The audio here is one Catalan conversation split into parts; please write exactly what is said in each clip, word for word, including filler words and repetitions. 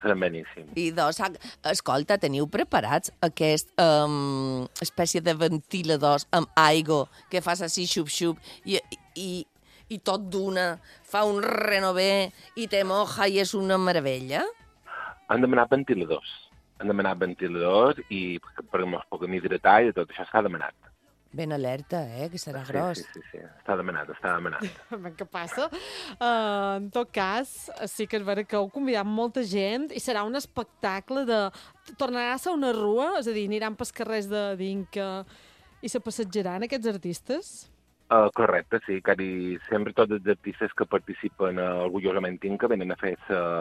seran beníssims. I dos, escolta, teniu preparats aquest um, espècie de ventiladors amb aigua que fas així xup-xup i, i, i tot d'una fa un renové i te moja i és una meravella? Han demanat ventiladors. Han demanat ventiladors i perquè ens puguem hidratar i tot això s'ha demanat. Ben alerta, eh, que serà sí, gros. Sí, sí, sí, està demanat, està demanat. Què passa? Uh, en tot cas, sí que és vera que heu convidat molta gent i serà un espectacle de... Tornarà a ser una rua? És a dir, aniran pels carrers de Dinca i se passejaran aquests artistes? Uh, correcte, sí. Quasi sempre tots els artistes que participen a Orgullosament Inca venen a fer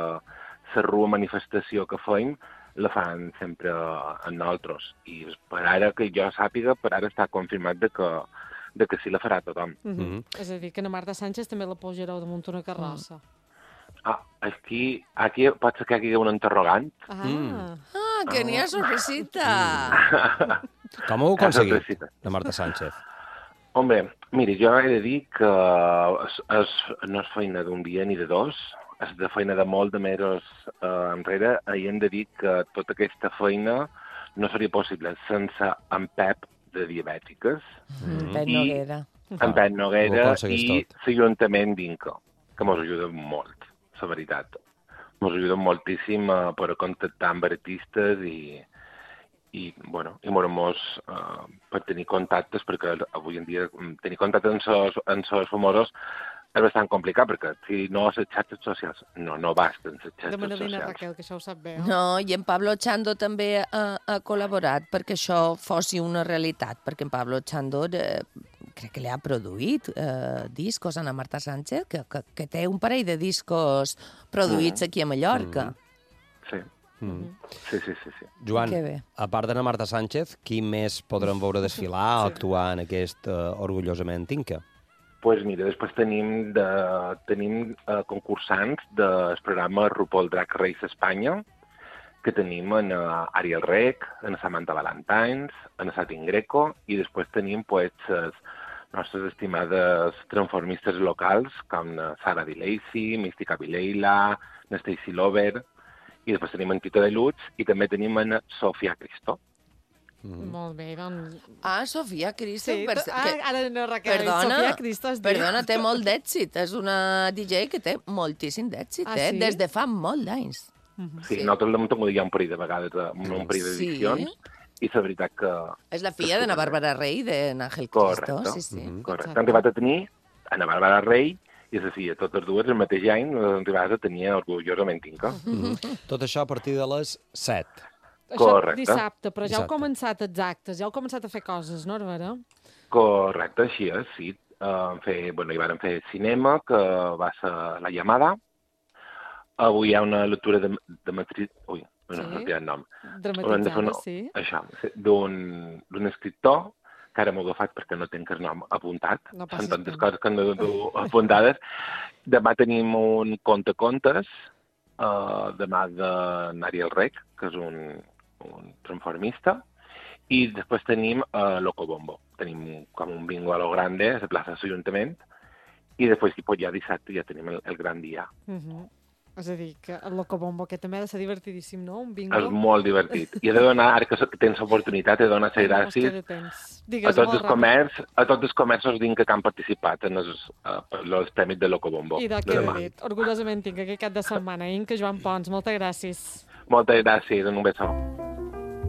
la rua manifestació que feim, la fan sempre en nosaltres. I per ara, que jo sàpiga, per ara està confirmat de que, de que sí la farà tothom. Mm -hmm. És a dir, que na Marta Sánchez també la pujareu damunt una carrossa. Mm. Ah, aquí, aquí pot ser que hi hagi un interrogant. Ah, mm. ah que n'hi ha sorpresita! Mm. Com ho heu aconseguit, la Marta Sánchez? Hombre, miri, jo he de dir que es, es, no és feina d'un dia ni de dos, és de feina de molt de mesos eh, enrere, i hem de dir que tota aquesta feina no seria possible sense en Pep de Diabètiques. Mm. Pep Noguera. En Pep Noguera i l'Ajuntament d'Inca, que mos ajuda molt, la veritat. Mos ajuda moltíssim uh, per contactar amb artistes i, i bueno, i mos, uh, per tenir contactes, perquè avui en dia tenir contactes amb els famosos és bastant complicat, perquè si no a les xarxes socials, no, no basten les xarxes socials. De Manolina Raquel, que això ho sap bé. Eh? No, i en Pablo Chando també ha, ha col·laborat perquè això fossi una realitat, perquè en Pablo Chando eh, crec que li ha produït eh, discos a la Marta Sánchez, que, que, que té un parell de discos produïts mm. aquí a Mallorca. Mm. Sí. Mm. Sí, sí, sí, sí. Joan, a part de la Marta Sánchez, qui més podrem veure desfilar o sí. actuar en aquest uh, Orgullosament Inca? Doncs pues mira, després tenim, de, tenim uh, concursants del programa RuPaul Drag Race Espanya, que tenim en uh, Ariel Rec, en Samantha Valentines, en Satin Greco, i després tenim pues, les nostres estimades transformistes locals, com Sara Di Lacey, Mística Vileila, Stacy Lover, i després tenim en Tito de Lutz, i també tenim en Sofia Cristo. Mm. Molt bé, doncs... Ah, Sofia Cristo. Sí, per... ah, que... ara no, Raquel, perdona, Sofia Cristo es diu. Perdona, té molt d'èxit. És una D J que té moltíssim d'èxit, ah, eh? Sí? Des de fa molt d'anys. Mm-hmm. Sí, sí, nosaltres l'hem tingut ja un parell de vegades, un parell d'edicions, sí? I la veritat que... És la filla de na Bàrbara Rey, de n'Àngel Cristo. Correcte, sí, sí. Mm-hmm. Correcte. Han arribat a tenir a na Bàrbara Rey i la filla, totes dues el mateix any, han arribat a tenir Orgullosament Inca. Mm-hmm. Tot això a partir de les set. Això correcte. Dissabte, però ja dissabte. heu començat els actes, ja heu començat a fer coses, no, Hervera? Correcte, així és, sí. Uh, fer, bueno, hi van fer cinema, que va ser La Llamada. Avui hi ha una lectura de, de matriz... Ui, no, sí? no té el nom. Dramatitzada, una, sí. Això, d'un escriptor, que ara m'ho he agafat perquè no tinc el nom apuntat. No Són tantes coses que no tinc apuntades. Demà tenim un conte-contes, uh, demà de Ariel Rec, que és un, un transformista, i després tenim uh, Loco Bombo. Tenim com un bingo a lo grande, a la plaça de l'Ajuntament, i després ja dissabte ja tenim el, el gran dia. Uh -huh. És a dir, que el Loco Bombo, que també ha de ser divertidíssim, no? Un bingo. És molt divertit. I he de donar, ara que tens l'oportunitat, he de donar les gràcies Digues, a tots els comerços, a tots els comerços d'Inca que han participat en els, uh, els premis de Loco Bombo. I de què he dit? Orgullosament Inca, aquest cap de setmana. Inca, Joan Pons, moltes gràcies. Moltes gràcies, un besó.